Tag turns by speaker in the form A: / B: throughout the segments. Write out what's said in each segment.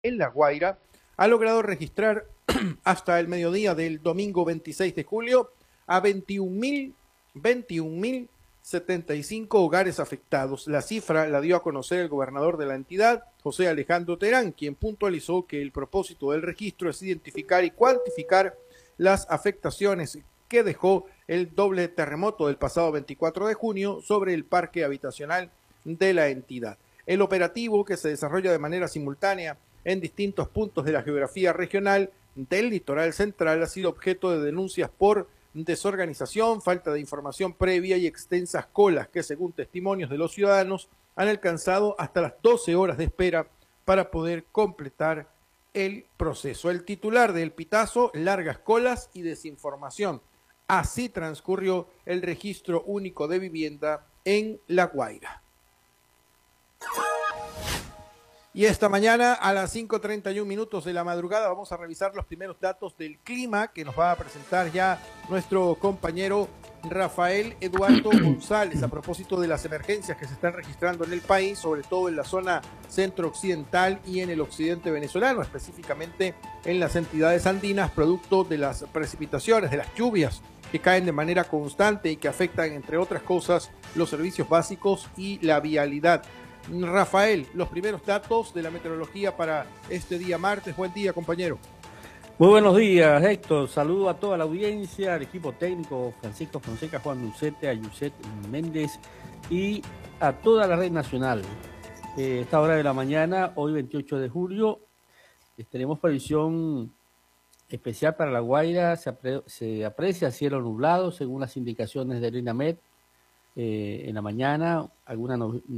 A: en La Guaira ha logrado registrar hasta el mediodía del domingo 26 de julio a 21.075 hogares afectados. La cifra la dio a conocer el gobernador de la entidad, José Alejandro Terán, quien puntualizó que el propósito del registro es identificar y cuantificar las afectaciones que dejó el doble terremoto del pasado 24 de junio sobre el parque habitacional de la entidad. El operativo, que se desarrolla de manera simultánea en distintos puntos de la geografía regional del litoral central, ha sido objeto de denuncias por desorganización, falta de información previa y extensas colas que, según testimonios de los ciudadanos, han alcanzado hasta las 12 horas de espera para poder completar el proceso. El titular del pitazo: largas colas y desinformación. Así transcurrió el registro único de vivienda en La Guaira. Y esta mañana a las 5:31 de la madrugada vamos a revisar los primeros datos del clima que nos va a presentar ya nuestro compañero Rafael Eduardo González a propósito de las emergencias que se están registrando en el país, sobre todo en la zona centro-occidental y en el occidente venezolano, específicamente en las entidades andinas, producto de las precipitaciones, de las lluvias que caen de manera constante y que afectan, entre otras cosas, los servicios básicos y la vialidad. Rafael, los primeros datos de la meteorología para este día martes. Buen día, compañero.
B: Muy buenos días, Héctor. Saludo a toda la audiencia, al equipo técnico, Francisco Fonseca, Juan Lucete, a Yuset Méndez y a toda la red nacional. Esta hora de la mañana, hoy 28 de julio, tenemos previsión especial para La Guaira. Se aprecia cielo nublado, según las indicaciones del INAMED. En la mañana, alguna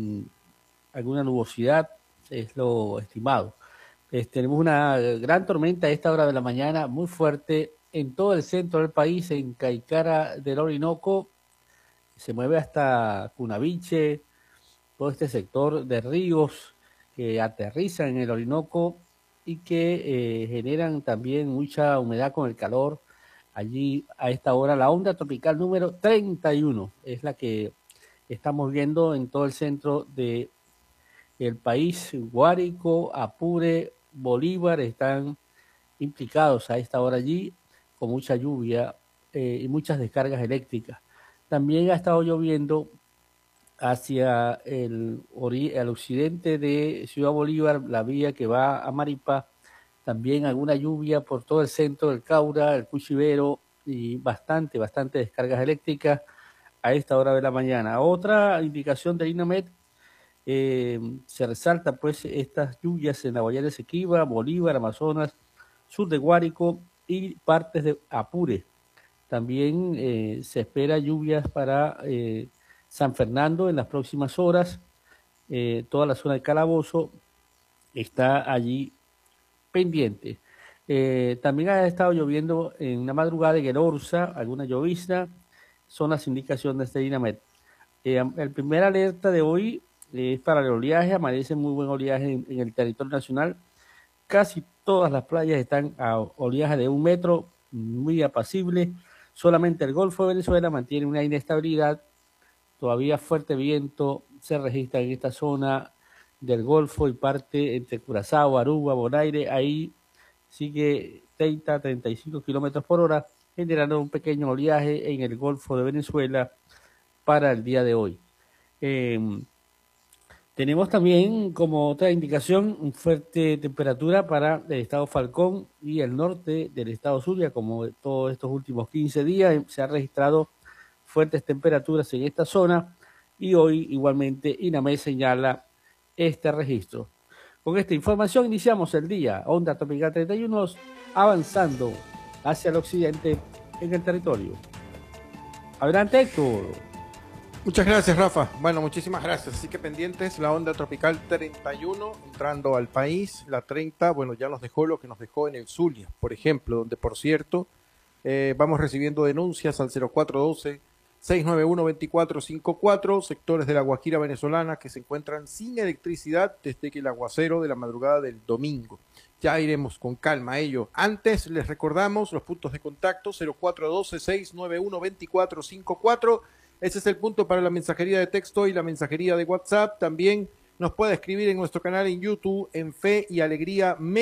B: nubosidad es lo estimado. Tenemos una gran tormenta a esta hora de la mañana, muy fuerte, en todo el centro del país, en Caicara del Orinoco, se mueve hasta Cunaviche, todo este sector de ríos que aterrizan en el Orinoco y que generan también mucha humedad con el calor. Allí a esta hora la onda tropical número 31 es la que estamos viendo en todo el centro de el país. Guárico, Apure, Bolívar están implicados a esta hora allí con mucha lluvia y muchas descargas eléctricas. También ha estado lloviendo hacia el occidente de Ciudad Bolívar, la vía que va a Maripa, también alguna lluvia por todo el centro del Caura, el Cuchivero y bastante descargas eléctricas a esta hora de la mañana. Otra indicación del INAMED, se resalta pues estas lluvias en la Guayana Esequiba, Bolívar, Amazonas, sur de Guárico y partes de Apure. También se espera lluvias para San Fernando en las próximas horas. Toda la zona de Calabozo está allí pendiente. También ha estado lloviendo en la madrugada en el Orza, alguna llovizna, son las indicaciones de INAMED. El primer alerta de hoy es para el oleaje, amanece muy buen oleaje en el territorio nacional. Casi todas las playas están a oleaje de 1 metro, muy apacible. Solamente el Golfo de Venezuela mantiene una inestabilidad, todavía fuerte viento se registra en esta zona del Golfo y parte entre Curazao, Aruba, Bonaire. Ahí sigue 30-35 kilómetros por hora, generando un pequeño oleaje en el Golfo de Venezuela para el día de hoy. Tenemos también como otra indicación una fuerte temperatura para el estado Falcón y el norte del estado Zulia. Como todos estos últimos 15 días se han registrado fuertes temperaturas en esta zona y hoy igualmente INAMED señala este registro. Con esta información iniciamos el día. Onda tropical 31 avanzando hacia el occidente en el territorio. Adelante, Héctor.
A: Muchas gracias, Rafa. Bueno, muchísimas gracias. Así que pendientes, la onda tropical 31 entrando al país. La 30, bueno, ya nos dejó lo que nos dejó en el Zulia, por ejemplo, donde, por cierto, vamos recibiendo denuncias al 0412-691-2454, sectores de la Guajira venezolana que se encuentran sin electricidad desde que el aguacero de la madrugada del domingo. Ya iremos con calma a ello. Antes les recordamos los puntos de contacto: 0412-691-2454. Ese es el punto para la mensajería de texto y la mensajería de WhatsApp. También nos puede escribir en nuestro canal en YouTube, en Fe y Alegría